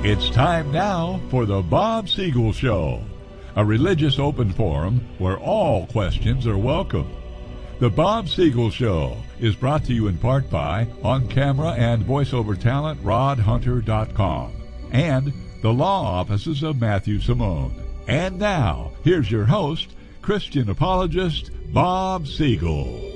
It's time now for the Bob Siegel Show, a religious open forum where all questions are welcome. The Bob Siegel Show is brought to you in part by on-camera and voiceover talent rodhunter.com and the law offices of Matthew Simone. And now, here's your host, Christian apologist Bob Siegel.